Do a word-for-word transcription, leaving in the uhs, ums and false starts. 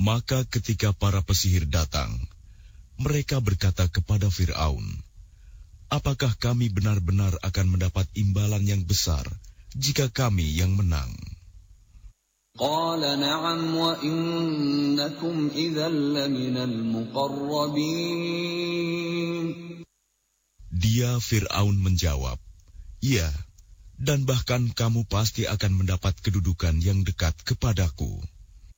Maka ketika para pesihir datang, mereka berkata kepada Fir'aun, "Apakah kami benar-benar akan mendapat imbalan yang besar jika kami yang menang?" Qala na'am wa innakum idzal laminal muqarrabin. Dia Fir'aun menjawab, "Ya, dan bahkan kamu pasti akan mendapat kedudukan yang dekat kepadaku."